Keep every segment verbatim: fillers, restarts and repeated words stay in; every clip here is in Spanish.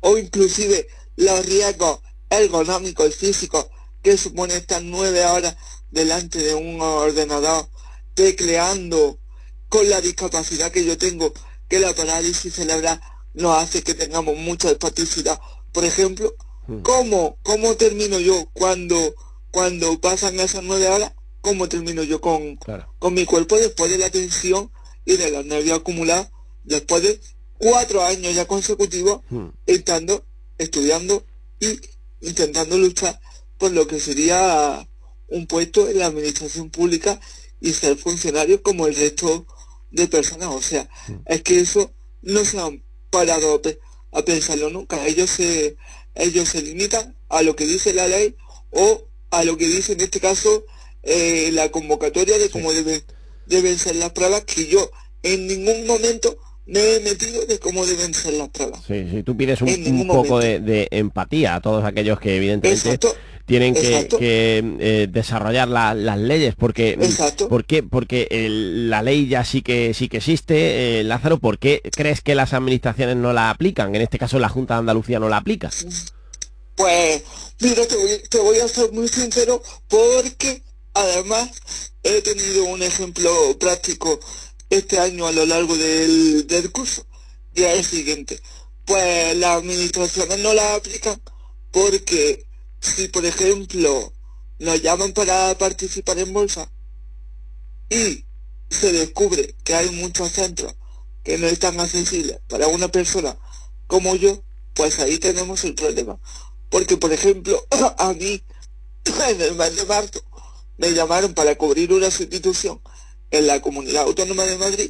o inclusive los riesgos ergonómicos y físicos que supone estar nueve horas delante de un ordenador tecleando, con la discapacidad que yo tengo, que la parálisis cerebral nos hace que tengamos mucha espasticidad. Por ejemplo, ¿cómo, cómo termino yo cuando, cuando pasan esas nueve horas? ¿Cómo termino yo con, claro. con mi cuerpo después de la tensión y de los nervios acumulados, después de cuatro años ya consecutivos, hmm. estando, estudiando y intentando luchar por lo que sería un puesto en la administración pública y ser funcionario como el resto de personas? O sea, hmm. es que eso no se han parado a pensarlo nunca. Ellos se, ellos se limitan a lo que dice la ley o a lo que dice en este caso eh, la convocatoria de cómo sí. deben, deben ser las pruebas, que yo en ningún momento me he metido de cómo deben ser las pruebas. Sí, sí, tú pides un, un poco de, de empatía a todos aquellos que evidentemente exacto, tienen que, que eh, desarrollar la, las leyes, porque exacto. ¿por qué? Porque el, la ley ya sí que sí que existe, eh, Lázaro. ¿Por qué crees que las administraciones no la aplican? En este caso la Junta de Andalucía no la aplica. Pues mira, te voy, te voy a ser muy sincero, porque además he tenido un ejemplo práctico este año a lo largo del, del curso, y es el siguiente. Pues las administraciones no la aplican porque si, por ejemplo, nos llaman para participar en bolsa y se descubre que hay muchos centros que no están accesibles para una persona como yo, pues ahí tenemos el problema. Porque, por ejemplo, a mí, en el mes de marzo, me llamaron para cubrir una sustitución en la Comunidad Autónoma de Madrid.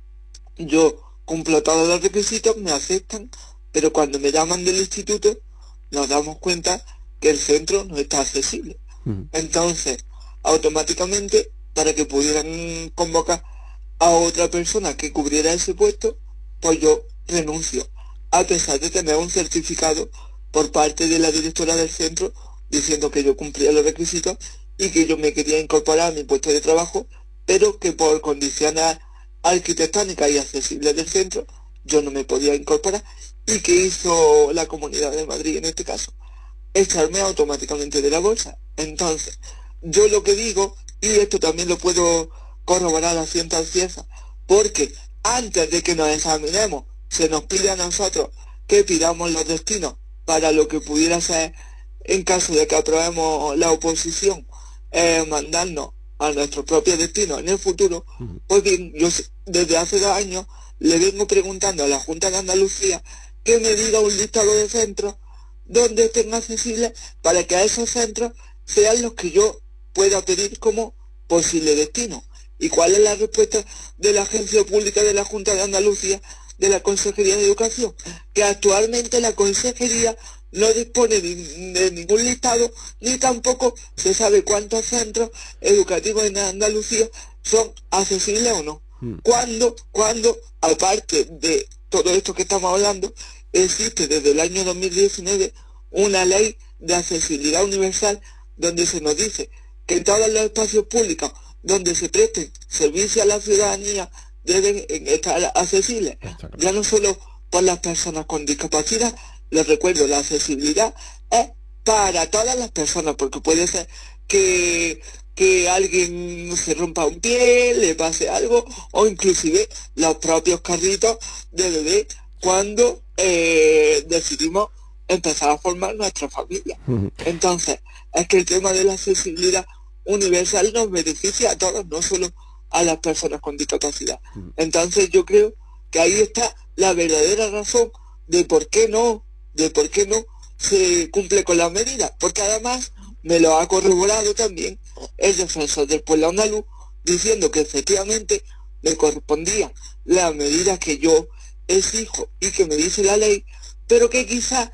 Yo cumplo todos los requisitos, me aceptan, pero cuando me llaman del instituto nos damos cuenta que el centro no está accesible. Uh-huh. Entonces, automáticamente, para que pudieran convocar a otra persona que cubriera ese puesto, pues yo renuncio, a pesar de tener un certificado por parte de la directora del centro diciendo que yo cumplía los requisitos y que yo me quería incorporar a mi puesto de trabajo, pero que por condiciones arquitectónicas y accesibles del centro yo no me podía incorporar. ¿Y qué hizo la Comunidad de Madrid en este caso? Echarme automáticamente de la bolsa. Entonces, yo lo que digo, y esto también lo puedo corroborar a ciencia cierta, porque antes de que nos examinemos se nos pide a nosotros que pidamos los destinos para lo que pudiera ser, en caso de que aprobemos la oposición, eh, mandarnos a nuestro propio destino en el futuro. Pues bien, yo desde hace dos años le vengo preguntando a la Junta de Andalucía que me diga un listado de centros donde estén accesibles para que a esos centros sean los que yo pueda pedir como posible destino. ¿Y cuál es la respuesta de la Agencia Pública de la Junta de Andalucía, de la Consejería de Educación? Que actualmente la Consejería no dispone de, de ningún listado, ni tampoco se sabe cuántos centros educativos en Andalucía son accesibles o no. Hmm. Cuando, cuando, aparte de todo esto que estamos hablando, existe desde el año dos mil diecinueve una ley de accesibilidad universal donde se nos dice que todos los espacios públicos donde se presten servicios a la ciudadanía deben estar accesibles, ya no solo por las personas con discapacidad. Les recuerdo, la accesibilidad es para todas las personas, porque puede ser que, que alguien se rompa un pie, le pase algo, o inclusive los propios carritos de bebé cuando eh, decidimos empezar a formar nuestra familia. Uh-huh. Entonces, es que el tema de la accesibilidad universal nos beneficia a todos, no solo a las personas con discapacidad. Uh-huh. Entonces yo creo que ahí está la verdadera razón de por qué no de por qué no se cumple con las medidas, porque además me lo ha corroborado también el defensor del pueblo andaluz, diciendo que efectivamente le correspondían las medidas que yo exijo y que me dice la ley, pero que quizás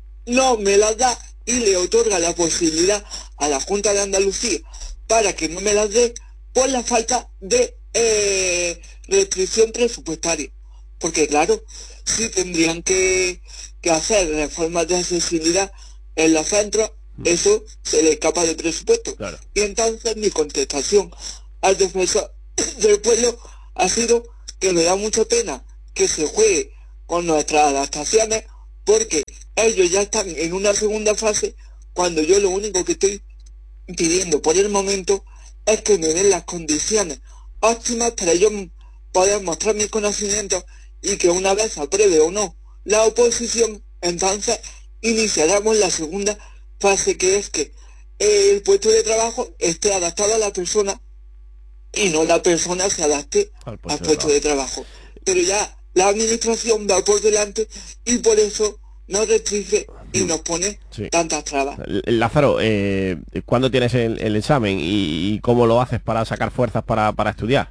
no me las da y le otorga la posibilidad a la Junta de Andalucía para que no me las dé por la falta de eh, restricción presupuestaria. Porque claro, sí tendrían que, que hacer reformas de accesibilidad en los centros, eso se le escapa de presupuesto. Claro. Y entonces mi contestación al defensor del pueblo ha sido que me da mucha pena que se juegue con nuestras adaptaciones, porque ellos ya están en una segunda fase, cuando yo lo único que estoy pidiendo por el momento es que me den las condiciones óptimas para yo poder mostrar mis conocimientos y que una vez apruebe o no la oposición, entonces iniciaremos la segunda fase, que es que el puesto de trabajo esté adaptado a la persona y no la persona se adapte al puesto, al puesto de, trabajo. de trabajo. Pero ya la administración va por delante y por eso nos restringe y nos pone sí. tantas trabas. Lázaro, eh, ¿cuándo tienes el, el examen y, y cómo lo haces para sacar fuerzas para, para estudiar?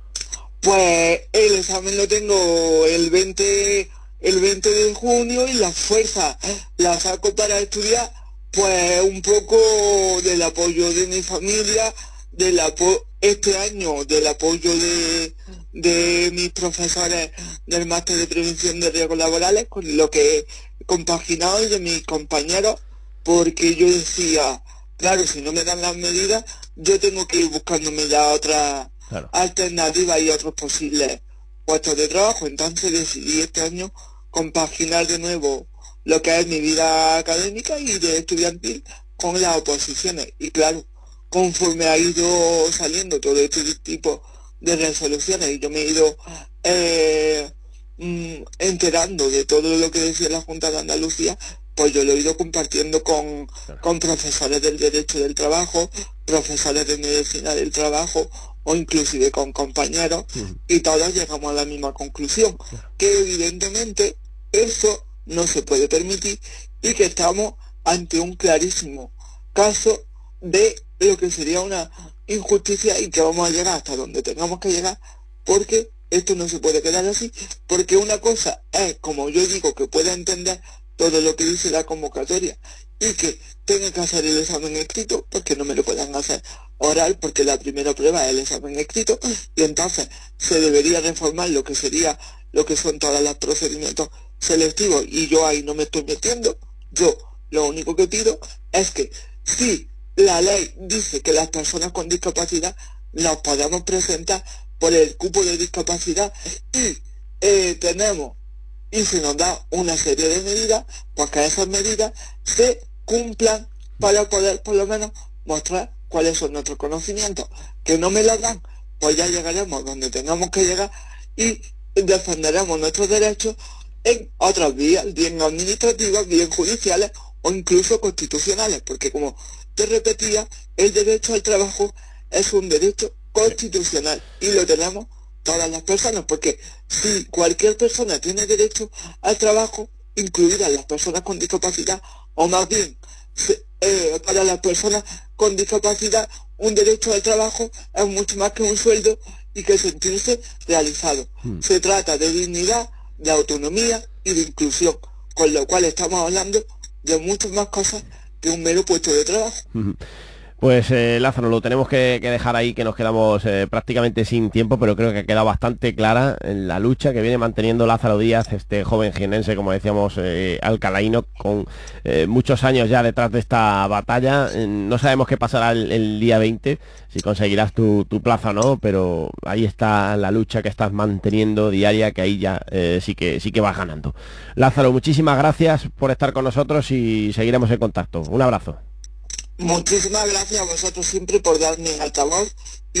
Pues el examen lo tengo el veinte, el veinte de junio y las fuerzas las saco para estudiar, pues un poco del apoyo de mi familia, del apoyo este año del apoyo de, de mis profesores del máster de prevención de riesgos laborales, con lo que he compaginado, y de mis compañeros, porque yo decía, claro, si no me dan las medidas, yo tengo que ir buscándome ya otras claro. alternativas y otros posibles puestos de trabajo. Entonces decidí este año compaginar de nuevo lo que es mi vida académica y de estudiantil con las oposiciones. Y claro, conforme ha ido saliendo todo este tipo de resoluciones y yo me he ido eh, mm, enterando de todo lo que decía la Junta de Andalucía, pues yo lo he ido compartiendo con, con profesores del derecho del trabajo, profesores de medicina del trabajo o inclusive con compañeros, uh-huh. y todos llegamos a la misma conclusión, que evidentemente eso no se puede permitir y que estamos ante un clarísimo caso de lo que sería una injusticia y que vamos a llegar hasta donde tengamos que llegar, porque esto no se puede quedar así, porque una cosa es, como yo digo, que pueda entender todo lo que dice la convocatoria y que tenga que hacer el examen escrito, porque no me lo puedan hacer oral, porque la primera prueba es el examen escrito, y entonces se debería reformar lo que sería, lo que son todos los procedimientos selectivos, y yo ahí no me estoy metiendo. Yo lo único que pido es que si la ley dice que las personas con discapacidad nos podemos presentar por el cupo de discapacidad y eh, tenemos y se nos da una serie de medidas, pues que esas medidas se cumplan para poder por lo menos mostrar cuáles son nuestros conocimientos. Que no me las dan, pues ya llegaremos donde tengamos que llegar y defenderemos nuestros derechos en otras vías, bien administrativas, bien judiciales o incluso constitucionales, porque como te repetía, el derecho al trabajo es un derecho constitucional y lo tenemos todas las personas, porque si cualquier persona tiene derecho al trabajo, incluidas las personas con discapacidad, o más bien se, eh, para las personas con discapacidad un derecho al trabajo es mucho más que un sueldo y que sentirse realizado. Hmm. Se trata de dignidad, de autonomía y de inclusión, con lo cual estamos hablando de muchas más cosas que un mero puesto de trabajo. Hmm. Pues eh, Lázaro, lo tenemos que, que dejar ahí, que nos quedamos eh, prácticamente sin tiempo, pero creo que ha quedado bastante clara en la lucha que viene manteniendo Lázaro Díaz, este joven jienense, como decíamos, eh, alcalaíno, con eh, muchos años ya detrás de esta batalla. Eh, no sabemos qué pasará el, el día veinte, si conseguirás tu, tu plaza o no, pero ahí está la lucha que estás manteniendo diaria, que ahí ya eh, sí que sí que vas ganando. Lázaro, muchísimas gracias por estar con nosotros y seguiremos en contacto. Un abrazo. Muchísimas gracias a vosotros siempre por darme altavoz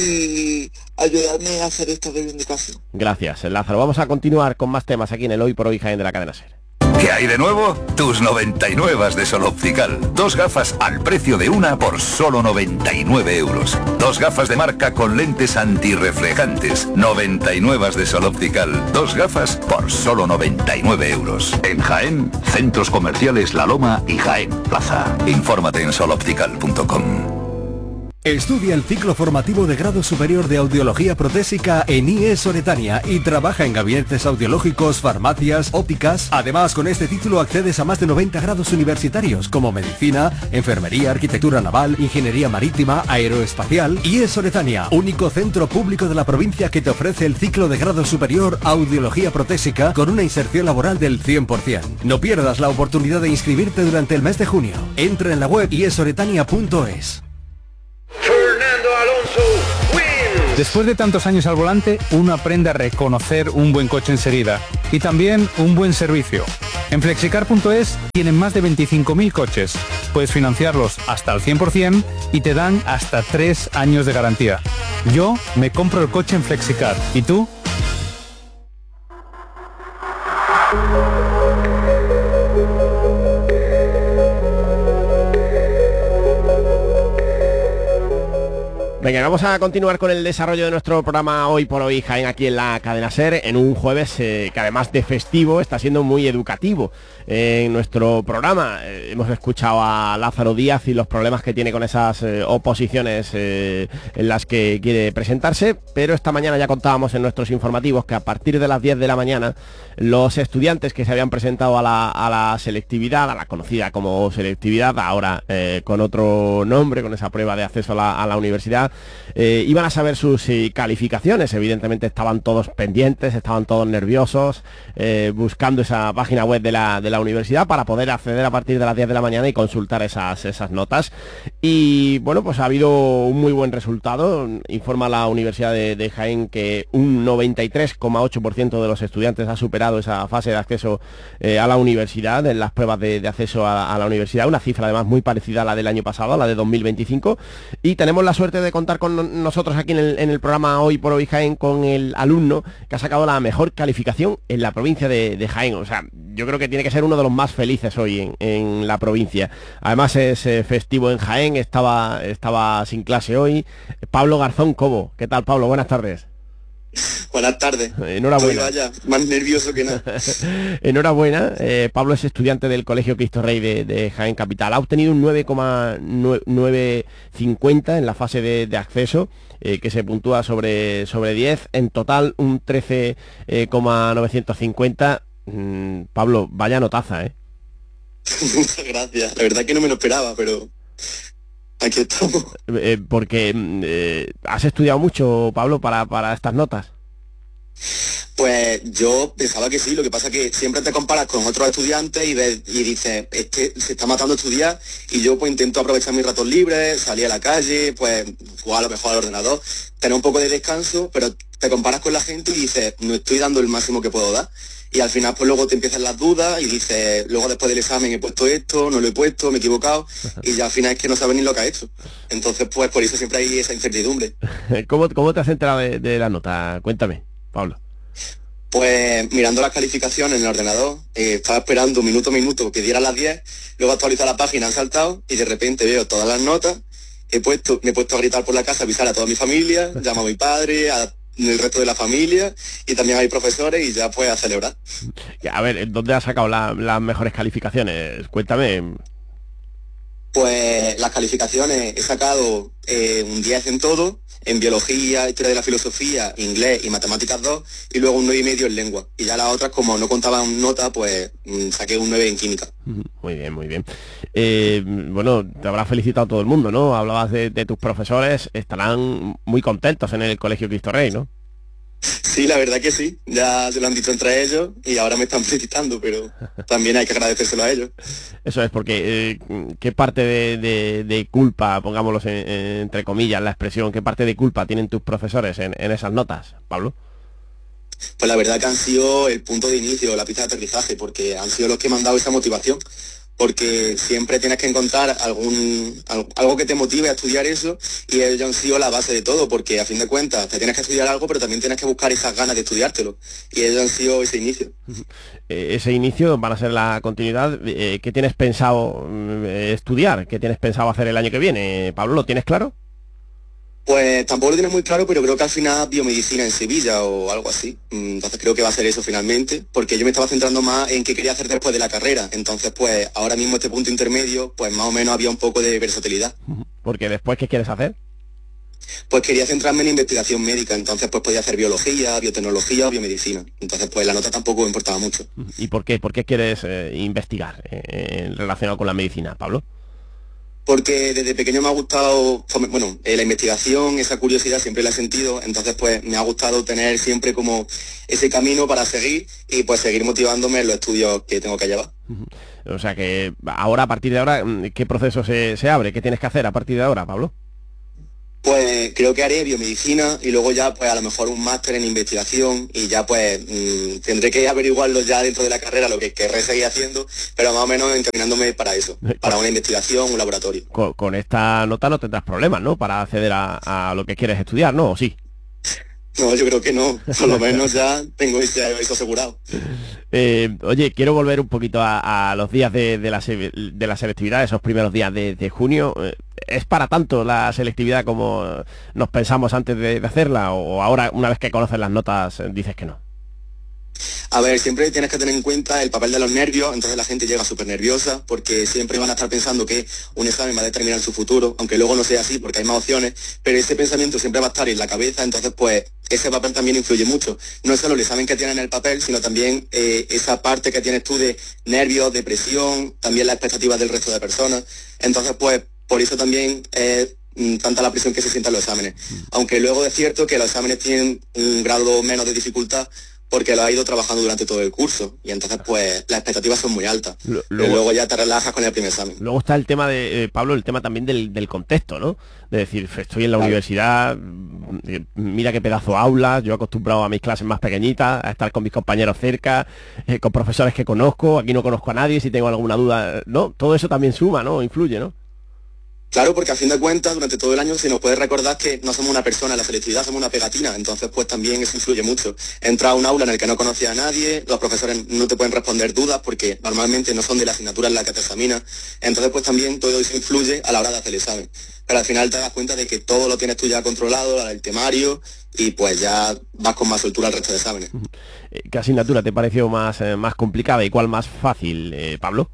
y ayudarme a hacer esta reivindicación. Gracias, Lázaro. Vamos a continuar con más temas aquí en el Hoy por Hoy Jaén de la cadena SER. ¿Qué hay de nuevo? Tus noventa y nueve de Sol Optical. Dos gafas al precio de una por solo noventa y nueve euros. Dos gafas de marca con lentes antirreflejantes. noventa y nueve de Sol Optical. Dos gafas por solo noventa y nueve euros. En Jaén, centros comerciales La Loma y Jaén Plaza. Infórmate en sol optical punto com. Estudia el ciclo formativo de grado superior de audiología protésica en I E S Oretania y trabaja en gabinetes audiológicos, farmacias, ópticas. Además, con este título accedes a más de noventa grados universitarios como medicina, enfermería, arquitectura naval, ingeniería marítima, aeroespacial. I E S Oretania, único centro público de la provincia que te ofrece el ciclo de grado superior audiología protésica con una inserción laboral del cien por ciento. No pierdas la oportunidad de inscribirte durante el mes de junio. Entra en la web i es oretania punto es. Fernando Alonso wins. Después de tantos años al volante, uno aprende a reconocer un buen coche enseguida y también un buen servicio. En flexicar punto es tienen más de veinticinco mil coches. Puedes financiarlos hasta al cien por ciento y te dan hasta tres años de garantía. Yo me compro el coche en Flexicar. ¿Y tú? Venga, vamos a continuar con el desarrollo de nuestro programa Hoy por Hoy Jaén aquí en la cadena SER, en un jueves eh, que además de festivo está siendo muy educativo. Eh, en nuestro programa eh, hemos escuchado a Lázaro Díaz y los problemas que tiene con esas eh, oposiciones eh, en las que quiere presentarse, pero esta mañana ya contábamos en nuestros informativos que a partir de las diez de la mañana los estudiantes que se habían presentado a la, a la selectividad, a la conocida como selectividad, ahora eh, con otro nombre, con esa prueba de acceso a la, a la universidad, Eh, iban a saber sus eh, calificaciones. Evidentemente estaban todos pendientes, estaban todos nerviosos, eh, buscando esa página web de la, de la universidad para poder acceder a partir de las diez de la mañana y consultar esas, esas notas. Y bueno, pues ha habido un muy buen resultado. Informa la Universidad de, de Jaén que un noventa y tres coma ocho por ciento de los estudiantes ha superado esa fase de acceso eh, a la universidad, en las pruebas de, de acceso a, a la universidad, una cifra además muy parecida a la del año pasado, a la de dos mil veinticinco, y tenemos la suerte de contar con nosotros aquí en el, en el programa Hoy por Hoy Jaén con el alumno que ha sacado la mejor calificación en la provincia de, de Jaén. O sea, yo creo que tiene que ser uno de los más felices hoy en, en la provincia. Además es eh, festivo en Jaén, estaba, estaba sin clase hoy. Pablo Garzón Cobo. ¿Qué tal, Pablo? Buenas tardes. Buenas tardes. Enhorabuena. Estoy vaya, más nervioso que nada. Enhorabuena. Eh, Pablo es estudiante del Colegio Cristo Rey de, de Jaén Capital. Ha obtenido un nueve coma nueve cincuenta en la fase de, de acceso, eh, que se puntúa sobre, sobre diez. En total un trece coma novecientos cincuenta. Mm, Pablo, vaya notaza, ¿eh? Muchas gracias. La verdad que no me lo esperaba, pero aquí estamos. Eh, porque eh, has estudiado mucho, Pablo, para, para estas notas. Pues yo pensaba que sí, lo que pasa es que siempre te comparas con otros estudiantes y ves y dices, este se está matando a estudiar, y yo pues intento aprovechar mis ratos libres, salir a la calle, pues jugar a lo mejor al ordenador, tener un poco de descanso, pero te comparas con la gente y dices, no estoy dando el máximo que puedo dar. Y al final pues luego te empiezan las dudas y dices, luego después del examen he puesto esto, no lo he puesto, me he equivocado, y ya al final es que no sabes ni lo que has hecho. Entonces pues por eso siempre hay esa incertidumbre. ¿Cómo, cómo te has enterado de, de la nota? Cuéntame, Pablo. Pues mirando las calificaciones en el ordenador, eh, estaba esperando minuto a minuto que diera las diez, luego actualizar la página, han saltado y de repente veo todas las notas, he puesto, me he puesto a gritar por la casa, a avisar a toda mi familia, llamo a mi padre, a el resto de la familia, y también hay profesores, y ya pues a celebrar. A ver, ¿dónde has sacado la, las mejores calificaciones? Cuéntame. Pues las calificaciones he sacado eh, un diez en todo, en biología, historia de la filosofía, inglés y matemáticas dos, y luego un nueve y medio en lengua. Y ya las otras, como no contaban nota, pues mmm, saqué un nueve en química. Muy bien, muy bien. Eh, bueno, te habrá felicitado todo el mundo, ¿no? Hablabas de, de tus profesores, estarán muy contentos en el Colegio Cristo Rey, ¿no? Sí, la verdad que sí, ya se lo han dicho entre ellos y ahora me están felicitando, pero también hay que agradecérselo a ellos. Eso es, porque eh, ¿qué parte de, de, de culpa, pongámoslo en, en, entre comillas la expresión, qué parte de culpa tienen tus profesores en, en esas notas, Pablo? Pues la verdad que han sido el punto de inicio, la pista de aterrizaje, porque han sido los que me han dado esa motivación, porque siempre tienes que encontrar algún algo que te motive a estudiar eso, y ellos han sido la base de todo, porque a fin de cuentas te tienes que estudiar algo, pero también tienes que buscar esas ganas de estudiártelo, y ellos han sido ese inicio. Eh, ese inicio van a ser la continuidad. Eh, ¿qué tienes pensado eh, estudiar? ¿Qué tienes pensado hacer el año que viene? Pablo, ¿lo tienes claro? Pues tampoco lo tienes muy claro, pero creo que al final biomedicina en Sevilla o algo así. Entonces creo que va a ser eso finalmente, porque yo me estaba centrando más en qué quería hacer después de la carrera. Entonces pues ahora mismo este punto intermedio, pues más o menos había un poco de versatilidad. Porque después, ¿qué quieres hacer? Pues quería centrarme en investigación médica, entonces pues podía hacer biología, biotecnología o biomedicina. Entonces pues la nota tampoco me importaba mucho. ¿Y por qué? ¿Por qué quieres eh, investigar eh, relacionado con la medicina, Pablo? Porque desde pequeño me ha gustado, bueno, eh, la investigación, esa curiosidad siempre la he sentido, entonces pues me ha gustado tener siempre como ese camino para seguir y pues seguir motivándome en los estudios que tengo que llevar. O sea que ahora, a partir de ahora, ¿qué proceso se, se abre? ¿Qué tienes que hacer a partir de ahora, Pablo? Pues creo que haré biomedicina y luego ya pues a lo mejor un máster en investigación y ya pues mmm, tendré que averiguarlo ya dentro de la carrera lo que querré seguir haciendo, pero más o menos encaminándome para eso, para una investigación, un laboratorio. Con, con esta nota no tendrás problemas, ¿no? Para acceder a, a lo que quieres estudiar, ¿no? ¿O sí? No, yo creo que no, por lo menos ya tengo eso asegurado. Eh, oye, quiero volver un poquito a, a los días de, de, la, de la selectividad, esos primeros días de, de junio. ¿Es para tanto la selectividad como nos pensamos antes de, de hacerla? ¿O ahora, una vez que conoces las notas, dices que no? A ver, siempre tienes que tener en cuenta el papel de los nervios, entonces la gente llega súper nerviosa porque siempre van a estar pensando que un examen va a determinar su futuro, aunque luego no sea así porque hay más opciones, pero ese pensamiento siempre va a estar en la cabeza, entonces pues ese papel también influye mucho. No es solo el examen que tienen en el papel, sino también eh, esa parte que tienes tú de nervios, depresión, también las expectativas del resto de personas, entonces pues por eso también es eh, tanta la presión que se sientan los exámenes. Aunque luego es cierto que los exámenes tienen un grado menos de dificultad, porque lo ha ido trabajando durante todo el curso y entonces pues las expectativas son muy altas. Luego, pero luego ya te relajas con el primer examen. Luego está el tema de, eh, Pablo, el tema también del, del contexto, ¿no? De decir, estoy en la claro. universidad, mira qué pedazo aulas, yo he acostumbrado a mis clases más pequeñitas, a estar con mis compañeros cerca, eh, con profesores que conozco, aquí no conozco a nadie, si tengo alguna duda, ¿no? Todo eso también suma, ¿no? Influye, ¿no? Claro, porque a fin de cuentas, durante todo el año se nos puede recordar que no somos una persona, en la selectividad somos una pegatina, entonces pues también eso influye mucho. Entras a un aula en el que no conoces a nadie, los profesores no te pueden responder dudas porque normalmente no son de la asignatura en la que te examinas, entonces pues también todo eso influye a la hora de hacer el examen. Pero al final te das cuenta de que todo lo tienes tú ya controlado, el temario, y pues ya vas con más soltura al resto de exámenes. ¿Qué asignatura te pareció más, eh, más complicada y cuál más fácil, eh, Pablo?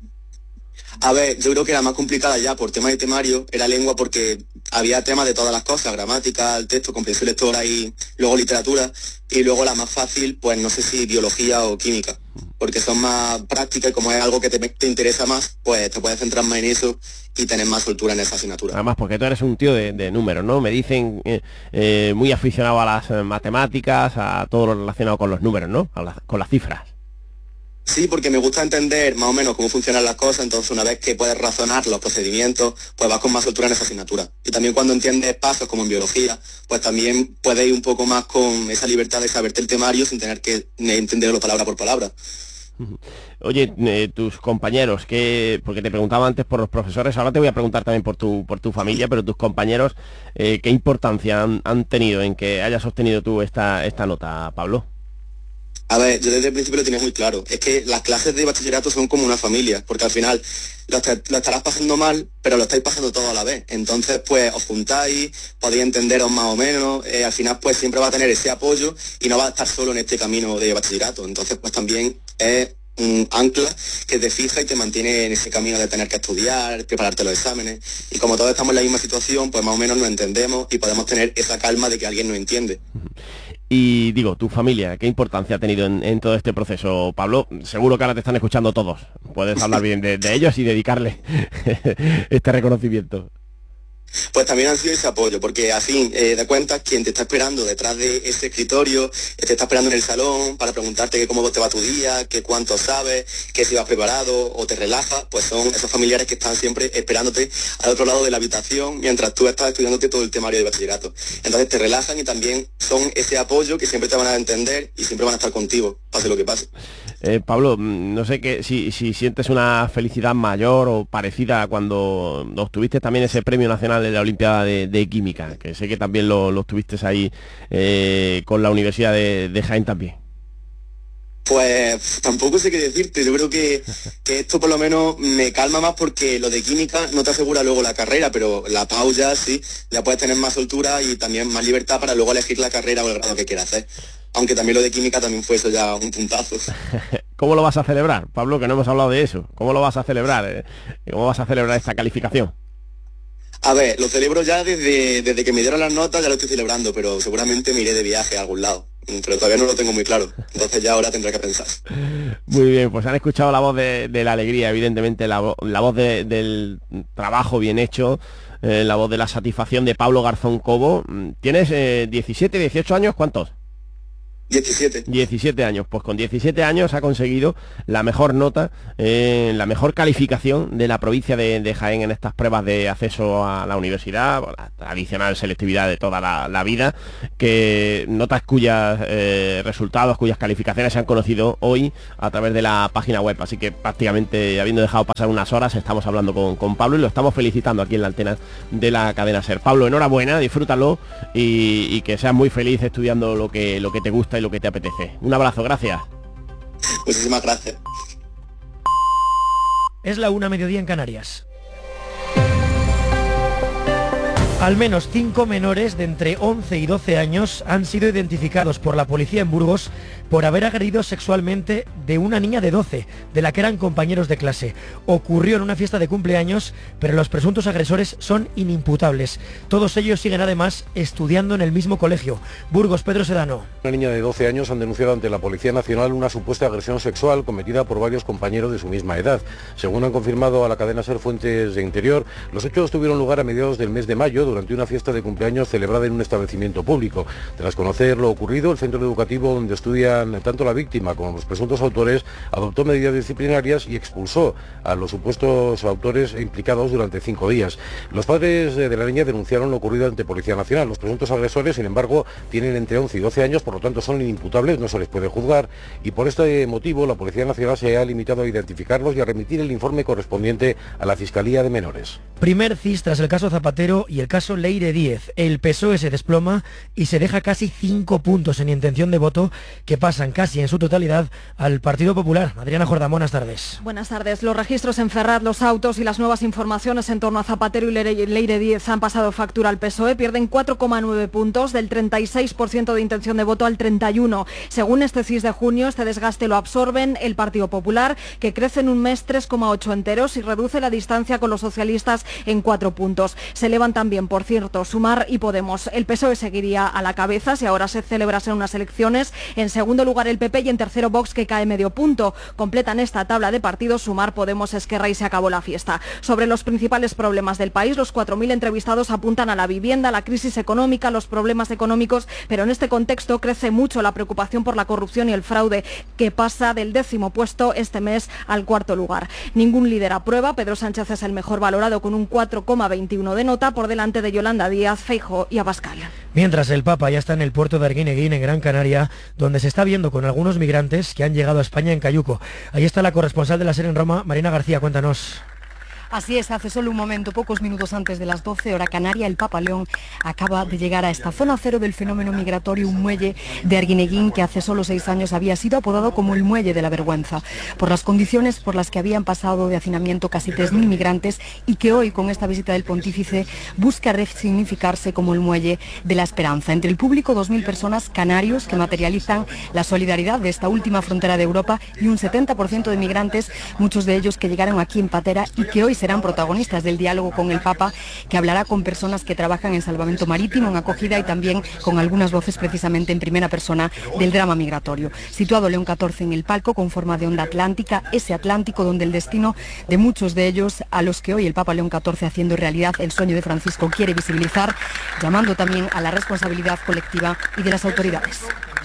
A ver, yo creo que la más complicada ya por tema de temario era lengua porque había temas de todas las cosas, gramática, el texto, comprensión lectora y luego literatura. Y luego la más fácil, pues no sé si biología o química, porque son más prácticas y como es algo que te, te interesa más, pues te puedes centrar más en eso y tener más soltura en esa asignatura. Además, porque tú eres un tío de, de números, ¿no? Me dicen eh, eh, muy aficionado a las matemáticas, a todo lo relacionado con los números, ¿no? A la, con las cifras. Sí, porque me gusta entender más o menos cómo funcionan las cosas, entonces una vez que puedes razonar los procedimientos, pues vas con más soltura en esa asignatura. Y también cuando entiendes pasos como en biología, pues también puedes ir un poco más con esa libertad de saberte el temario sin tener que entenderlo palabra por palabra. Oye, eh, tus compañeros, que porque te preguntaba antes por los profesores, ahora te voy a preguntar también por tu por tu familia, pero tus compañeros, eh, ¿qué importancia han, han tenido en que hayas obtenido tú esta, esta nota, Pablo? A ver, yo desde el principio lo tenía muy claro. Es que las clases de bachillerato son como una familia, porque al final lo, lo estarás pasando mal, pero lo estáis pasando todo a la vez. Entonces, pues, os juntáis, podéis entenderos más o menos, eh, al final, pues, siempre va a tener ese apoyo y no va a estar solo en este camino de bachillerato. Entonces, pues, también es un ancla que te fija y te mantiene en ese camino de tener que estudiar, prepararte los exámenes. Y como todos estamos en la misma situación, pues, más o menos nos entendemos y podemos tener esa calma de que alguien nos entiende. Y digo, tu familia, ¿qué importancia ha tenido en, en todo este proceso, Pablo? Seguro que ahora te están escuchando todos. Puedes hablar bien de, de ellos y dedicarle este reconocimiento. Pues también han sido ese apoyo, porque a fin eh, de cuentas quien te está esperando detrás de ese escritorio, te está esperando en el salón para preguntarte que cómo te va tu día, que cuánto sabes, que si vas preparado o te relajas, pues son esos familiares que están siempre esperándote al otro lado de la habitación mientras tú estás estudiándote todo el temario de bachillerato. Entonces te relajan y también son ese apoyo que siempre te van a entender y siempre van a estar contigo, pase lo que pase. Eh, Pablo, no sé que, si, si sientes una felicidad mayor o parecida a cuando obtuviste también ese premio nacional de la Olimpiada de, de Química, que sé que también lo, lo obtuviste ahí eh, con la Universidad de, de Jaén también. Pues tampoco sé qué decirte, yo creo que, que esto por lo menos me calma más porque lo de química no te asegura luego la carrera, pero la P A U ya sí, ya puedes tener más soltura y también más libertad para luego elegir la carrera o el grado que quieras hacer. Aunque también lo de química también fue eso ya un puntazo. ¿Cómo lo vas a celebrar, Pablo? Que no hemos hablado de eso. ¿Cómo lo vas a celebrar? ¿Cómo vas a celebrar esta calificación? A ver, lo celebro ya desde, desde que me dieron las notas, ya lo estoy celebrando, pero seguramente me iré de viaje a algún lado. Pero todavía no lo tengo muy claro, entonces ya ahora tendré que pensar. Muy bien, pues han escuchado la voz de, de la alegría, evidentemente, la, vo la voz de, del trabajo bien hecho, eh, la voz de la satisfacción de Pablo Garzón Cobo. ¿Tienes eh, diecisiete, dieciocho años? ¿Cuántos? diecisiete. diecisiete años, pues con diecisiete años ha conseguido la mejor nota, eh, la mejor calificación de la provincia de, de Jaén en estas pruebas de acceso a la universidad, la tradicional selectividad de toda la, la vida, que notas cuyas eh, resultados, cuyas calificaciones se han conocido hoy a través de la página web, así que prácticamente habiendo dejado pasar unas horas estamos hablando con, con Pablo y lo estamos felicitando aquí en la antena de la cadena SER. Pablo, enhorabuena, disfrútalo y, y que seas muy feliz estudiando lo que, lo que te gusta y lo que te apetece. Un abrazo, gracias. Muchísimas gracias. Es la una, mediodía en Canarias. Al menos cinco menores de entre once y doce años han sido identificados por la policía en Burgos por haber agredido sexualmente de una niña de doce, de la que eran compañeros de clase. Ocurrió en una fiesta de cumpleaños, pero los presuntos agresores son inimputables. Todos ellos siguen además estudiando en el mismo colegio. Burgos, Pedro Sedano. Una niña de doce años han denunciado ante la Policía Nacional una supuesta agresión sexual cometida por varios compañeros de su misma edad. Según han confirmado a la cadena SER fuentes de Interior, los hechos tuvieron lugar a mediados del mes de mayo durante una fiesta de cumpleaños celebrada en un establecimiento público. Tras conocer lo ocurrido, el centro educativo donde estudian tanto la víctima como los presuntos autores adoptó medidas disciplinarias y expulsó a los supuestos autores implicados durante cinco días. Los padres de la niña denunciaron lo ocurrido ante Policía Nacional. Los presuntos agresores, sin embargo, tienen entre once y doce años, por lo tanto son inimputables, no se les puede juzgar, y por este motivo la Policía Nacional se ha limitado a identificarlos y a remitir el informe correspondiente a la Fiscalía de Menores. Primer C I S tras el caso Zapatero y el caso Leire Díez. El P S O E se desploma y se deja casi cinco puntos en intención de voto que pasan casi en su totalidad al Partido Popular. Adriana Jordán, buenas tardes. Buenas tardes. Los registros en Ferraz, los autos y las nuevas informaciones en torno a Zapatero y Leire Díez han pasado factura al P S O E. Pierden cuatro coma nueve puntos, del treinta y seis por ciento de intención de voto al treinta y uno por ciento. Según este C I S de junio, este desgaste lo absorben el Partido Popular, que crece en un mes tres coma ocho enteros y reduce la distancia con los socialistas en cuatro puntos. Se elevan también, por cierto, Sumar y Podemos. El P S O E seguiría a la cabeza si ahora se celebrasen unas elecciones. En segundo lugar el P P y en tercero Vox, que cae medio punto. Completan esta tabla de partidos Sumar, Podemos, Esquerra y se acabó la fiesta. Sobre los principales problemas del país, los cuatro mil entrevistados apuntan a la vivienda, la crisis económica, los problemas económicos, pero en este contexto crece mucho la preocupación por la corrupción y el fraude, que pasa del décimo puesto este mes al cuarto lugar. Ningún líder aprueba. Pedro Sánchez es el mejor valorado con un cuatro coma veintiuno de nota, por delante de Yolanda Díaz, Feijóo y Abascal. Mientras el Papa ya está en el puerto de Arguineguín, en Gran Canaria, donde se está viendo con algunos migrantes que han llegado a España en cayuco. Ahí está la corresponsal de la SER en Roma, Marina García, cuéntanos. Así es, hace solo un momento, pocos minutos antes de las doce, hora canaria, el Papa León acaba de llegar a esta zona cero del fenómeno migratorio, un muelle de Arguineguín que hace solo seis años había sido apodado como el muelle de la vergüenza, por las condiciones por las que habían pasado de hacinamiento casi tres mil migrantes y que hoy, con esta visita del pontífice, busca resignificarse como el muelle de la esperanza. Entre el público, dos mil personas, canarios, que materializan la solidaridad de esta última frontera de Europa, y un setenta por ciento de migrantes, muchos de ellos que llegaron aquí en patera y que hoy serán protagonistas del diálogo con el Papa, que hablará con personas que trabajan en salvamento marítimo, en acogida y también con algunas voces precisamente en primera persona del drama migratorio. Situado León catorce en el palco con forma de onda atlántica, ese Atlántico donde el destino de muchos de ellos, a los que hoy el Papa León catorce, haciendo realidad el sueño de Francisco, quiere visibilizar, llamando también a la responsabilidad colectiva y de las autoridades.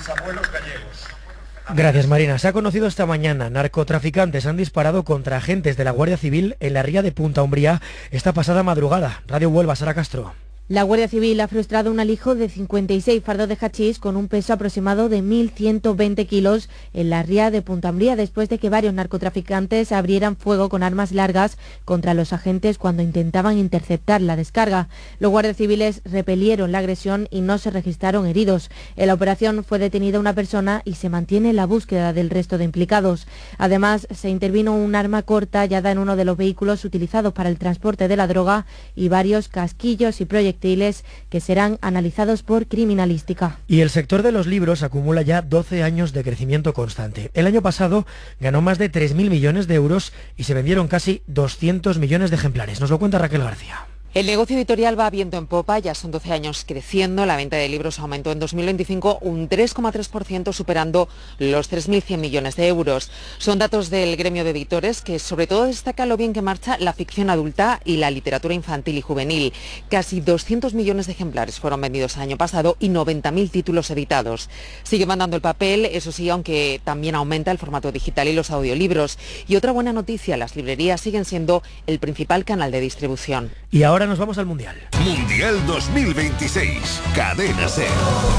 Gracias, Marina. Se ha conocido esta mañana, narcotraficantes han disparado contra agentes de la Guardia Civil en la ría de Punta Umbría esta pasada madrugada. Radio Huelva, Sara Castro. La Guardia Civil ha frustrado un alijo de cincuenta y seis fardos de hachís con un peso aproximado de mil ciento veinte kilos en la ría de Punta Umbría, después de que varios narcotraficantes abrieran fuego con armas largas contra los agentes cuando intentaban interceptar la descarga. Los guardias civiles repelieron la agresión y no se registraron heridos. En la operación fue detenida una persona y se mantiene la búsqueda del resto de implicados. Además, se intervino un arma corta hallada en uno de los vehículos utilizados para el transporte de la droga y varios casquillos y proyectiles que serán analizados por criminalística. Y el sector de los libros acumula ya doce años de crecimiento constante. El año pasado ganó más de tres mil millones de euros y se vendieron casi doscientos millones de ejemplares. Nos lo cuenta Raquel García. El negocio editorial va viento en popa, ya son doce años creciendo, la venta de libros aumentó en dos mil veinticinco un tres coma tres por ciento, superando los tres mil cien millones de euros. Son datos del gremio de editores, que sobre todo destaca lo bien que marcha la ficción adulta y la literatura infantil y juvenil. Casi doscientos millones de ejemplares fueron vendidos el año pasado y noventa mil títulos editados. Sigue mandando el papel, eso sí, aunque también aumenta el formato digital y los audiolibros. Y otra buena noticia, las librerías siguen siendo el principal canal de distribución. Y ahora nos vamos al Mundial. Mundial dos mil veintiséis, Cadena SER.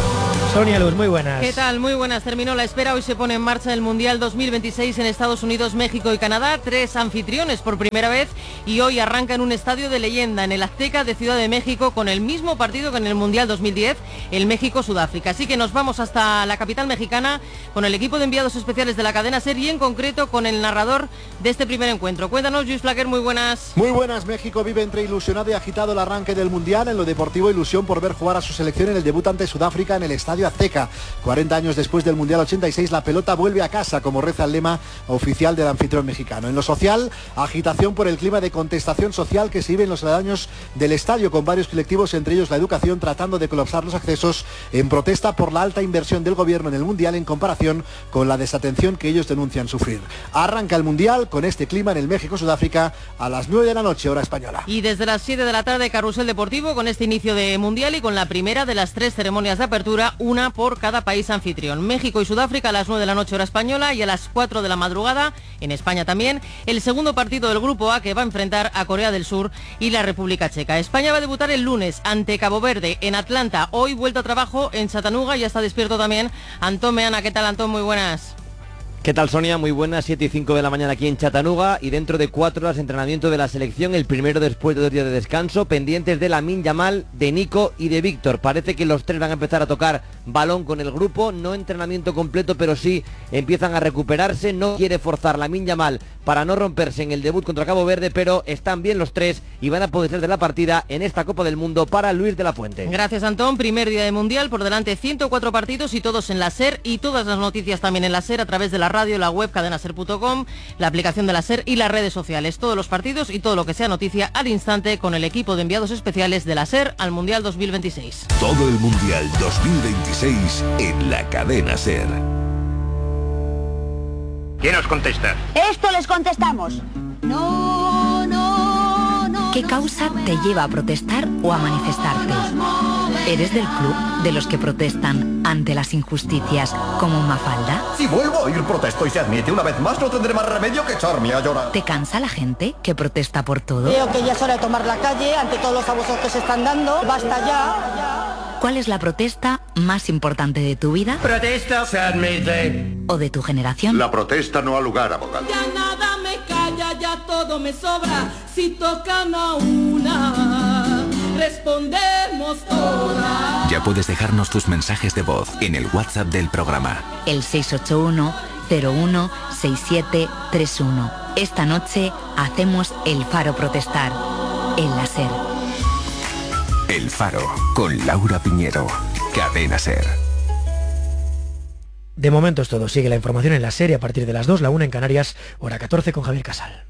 Sonia Luz, muy buenas. ¿Qué tal? Muy buenas. Terminó la espera. Hoy se pone en marcha el Mundial dos mil veintiséis en Estados Unidos, México y Canadá. Tres anfitriones por primera vez y hoy arranca en un estadio de leyenda, en el Azteca de Ciudad de México, con el mismo partido que en el Mundial dos mil diez, el México-Sudáfrica. Así que nos vamos hasta la capital mexicana con el equipo de enviados especiales de la cadena SER y en concreto con el narrador de este primer encuentro. Cuéntanos, Luis Flaquer, muy buenas. Muy buenas. México vive entre ilusionado y agitado el arranque del Mundial. En lo deportivo, ilusión por ver jugar a su selección en el debut ante Sudáfrica en el Estadio Azteca. cuarenta años después del Mundial ochenta y seis, la pelota vuelve a casa, como reza el lema oficial del anfitrión mexicano. En lo social, agitación por el clima de contestación social que se vive en los aledaños del estadio, con varios colectivos, entre ellos la educación, tratando de colapsar los accesos en protesta por la alta inversión del gobierno en el Mundial en comparación con la desatención que ellos denuncian sufrir. Arranca el Mundial con este clima en el México-Sudáfrica a las nueve de la noche, hora española. Y desde las siete de la tarde, carrusel deportivo con este inicio de Mundial y con la primera de las tres ceremonias de apertura, una por cada país anfitrión. México y Sudáfrica a las nueve de la noche, hora española, y a las cuatro de la madrugada, en España también, el segundo partido del Grupo A, que va a enfrentar a Corea del Sur y la República Checa. España va a debutar el lunes ante Cabo Verde en Atlanta. Hoy vuelta a trabajo en Chattanooga, ya está despierto también Antón Meana. ¿Qué tal, Antón? Muy buenas. ¿Qué tal, Sonia? Muy buenas, siete y cinco de la mañana aquí en Chattanooga y dentro de cuatro horas entrenamiento de la selección, el primero después de dos días de descanso, pendientes de Lamine Yamal, de Nico y de Víctor. Parece que los tres van a empezar a tocar balón con el grupo, no entrenamiento completo, pero sí empiezan a recuperarse. No quiere forzar Lamine Yamal para no romperse en el debut contra Cabo Verde, pero están bien los tres y van a poder ser de la partida en esta Copa del Mundo para Luis de la Fuente. Gracias, Antón. Primer día de Mundial, por delante ciento cuatro partidos y todos en la SER, y todas las noticias también en la SER a través de la radio, la web cadenaser punto com, la aplicación de la SER y las redes sociales. Todos los partidos y todo lo que sea noticia al instante con el equipo de enviados especiales de la SER al Mundial dos mil veintiséis. Todo el Mundial dos mil veintiséis en la cadena SER. ¿Quién os contesta? Esto les contestamos. No, no, no. ¿Qué causa te lleva a protestar o a manifestarte? ¿Eres del club de los que protestan ante las injusticias como Mafalda? Si vuelvo a ir protesto y se admite una vez más, no tendré más remedio que echarme a llorar. ¿Te cansa la gente que protesta por todo? Creo que ya es hora de tomar la calle ante todos los abusos que se están dando. Basta ya. ¿Cuál es la protesta más importante de tu vida? Protesta se admite. ¿O de tu generación? La protesta no ha lugar, abogado. Ya nada me calla, ya todo me sobra. Si tocan a una, respondemos todas. Ya puedes dejarnos tus mensajes de voz en el WhatsApp del programa. El seis ocho uno, cero uno, seis siete tres uno. Esta noche hacemos El Faro protestar. En la SER. El Faro, con Laura Piñero. Cadena SER. De momento es todo. Sigue la información en la serie a partir de las dos, la una en Canarias, hora catorce con Javier Casal.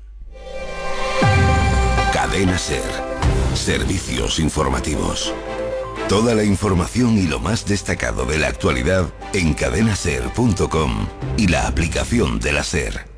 Cadena SER. Servicios informativos. Toda la información y lo más destacado de la actualidad en cadena ser punto com y la aplicación de la SER.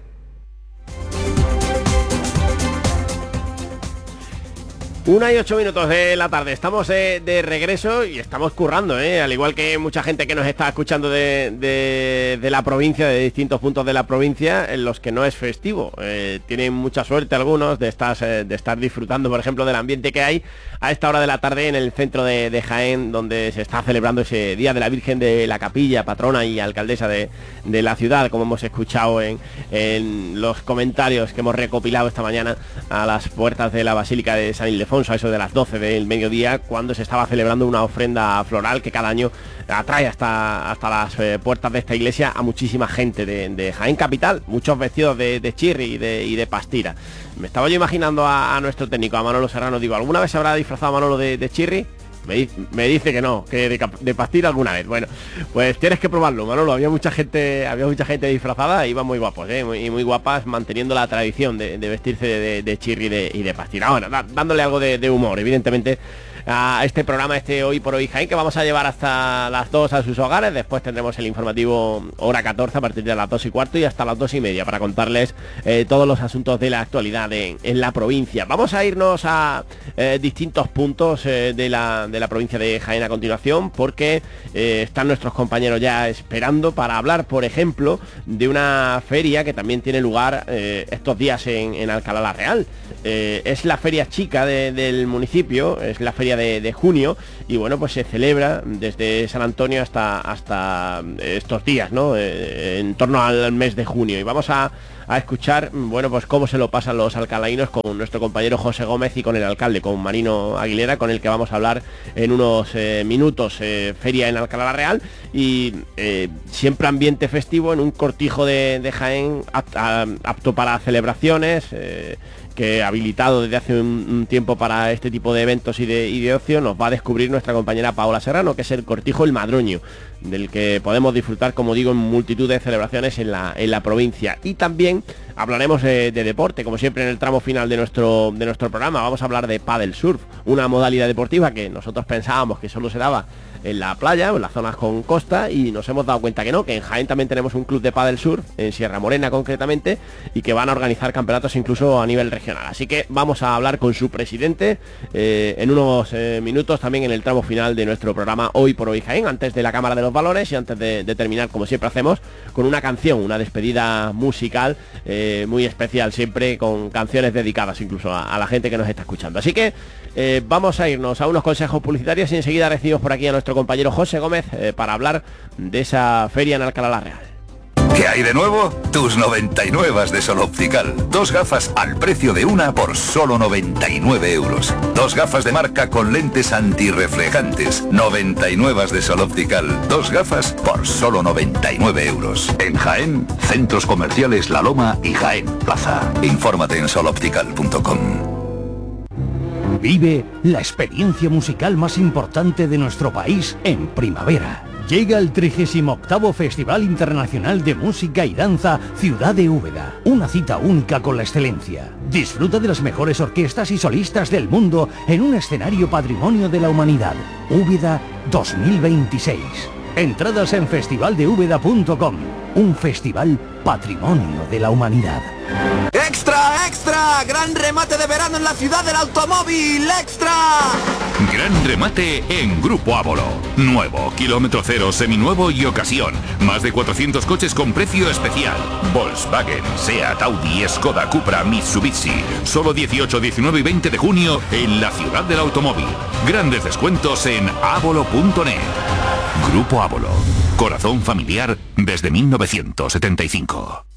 Una y ocho minutos de la tarde, estamos eh, de regreso y estamos currando, eh, al igual que mucha gente que nos está escuchando de, de, de la provincia, de distintos puntos de la provincia, en los que no es festivo. Eh, tienen mucha suerte algunos de estar, eh, de estar disfrutando, por ejemplo, del ambiente que hay a esta hora de la tarde en el centro de, de Jaén, donde se está celebrando ese Día de la Virgen de la Capilla, patrona y alcaldesa de, de la ciudad, como hemos escuchado en, en los comentarios que hemos recopilado esta mañana a las puertas de la Basílica de San Ildefonso, a eso de las doce del mediodía, cuando se estaba celebrando una ofrenda floral que cada año atrae hasta, hasta las eh, puertas de esta iglesia a muchísima gente de, de Jaén capital, muchos vestidos de, de chirri y de, y de pastira. Me estaba yo imaginando a, a nuestro técnico, a Manolo Serrano, digo, ¿alguna vez se habrá disfrazado Manolo de, de chirri? Me, me dice que no, que de, de pastilla alguna vez. Bueno, pues tienes que probarlo, Manolo. Había mucha gente, había mucha gente disfrazada, iban muy guapos, ¿eh? Muy, muy guapas, manteniendo la tradición de, de vestirse de, de, de chirri de, y de pastilla. Bueno, da, dándole algo de, de humor, evidentemente, a este programa, este Hoy por Hoy Jaén, que vamos a llevar hasta las dos a sus hogares. Después tendremos el informativo hora catorce a partir de las dos y cuarto y hasta las dos y media para contarles eh, todos los asuntos de la actualidad en, en la provincia. Vamos a irnos a eh, distintos puntos eh, de, la, de la provincia de Jaén a continuación, porque eh, están nuestros compañeros ya esperando para hablar, por ejemplo, de una feria que también tiene lugar eh, estos días en, en Alcalá la Real. Eh, es la feria chica de, del municipio, es la feria de, de junio, y bueno, pues se celebra desde San Antonio hasta, hasta estos días, ¿no? Eh, en torno al mes de junio, y vamos a, a escuchar, bueno, pues cómo se lo pasan los alcalainos con nuestro compañero José Gómez y con el alcalde, con Marino Aguilera, con el que vamos a hablar en unos eh, minutos. Eh, feria en Alcalá la Real y eh, siempre ambiente festivo en un cortijo de, de Jaén apt, a, apto para celebraciones, eh, que habilitado desde hace un, un tiempo para este tipo de eventos y de, y de ocio. Nos va a descubrir nuestra compañera Paola Serrano, que es el cortijo El Madroño, del que podemos disfrutar, como digo, en multitud de celebraciones en la, en la provincia. Y también hablaremos de, de deporte, como siempre en el tramo final de nuestro, de nuestro programa. Vamos a hablar de pádel surf, una modalidad deportiva que nosotros pensábamos que solo se daba en la playa o en las zonas con costa, y nos hemos dado cuenta que no, que en Jaén también tenemos un club de pádel surf, en Sierra Morena concretamente, y que van a organizar campeonatos incluso a nivel regional. Así que vamos a hablar con su presidente eh, en unos eh, minutos, también en el tramo final de nuestro programa Hoy por Hoy Jaén, antes de la Cámara de los Valores y antes de, de terminar, como siempre hacemos, con una canción, una despedida musical eh, muy especial, siempre con canciones dedicadas incluso a, a la gente que nos está escuchando. Así que eh, vamos a irnos a unos consejos publicitarios y enseguida recibimos por aquí a nuestro compañero José Gómez eh, para hablar de esa feria en Alcalá la Real. ¿Qué hay de nuevo? Tus noventa y nueve de Sol Optical. Dos gafas al precio de una por solo noventa y nueve euros. Dos gafas de marca con lentes antirreflejantes. noventa y nueve de Sol Optical. Dos gafas por solo noventa y nueve euros. En Jaén, centros comerciales La Loma y Jaén Plaza. Infórmate en sol optical punto com. Vive la experiencia musical más importante de nuestro país en primavera. Llega el trigésimo octavo Festival Internacional de Música y Danza Ciudad de Úbeda. Una cita única con la excelencia. Disfruta de las mejores orquestas y solistas del mundo en un escenario patrimonio de la humanidad. Úbeda dos mil veintiséis. Entradas en festival de úbeda punto com. Un festival patrimonio de la humanidad. ¡Extra, extra! ¡Gran remate de verano en la ciudad del automóvil! ¡Extra! Gran remate en Grupo Ávolo. Nuevo, kilómetro cero, seminuevo y ocasión. Más de cuatrocientos coches con precio especial. Volkswagen, Seat, Audi, Skoda, Cupra, Mitsubishi. Solo dieciocho, diecinueve y veinte de junio en la ciudad del automóvil. Grandes descuentos en ávolo punto net. Grupo Ávolo. Corazón familiar desde mil novecientos setenta y cinco.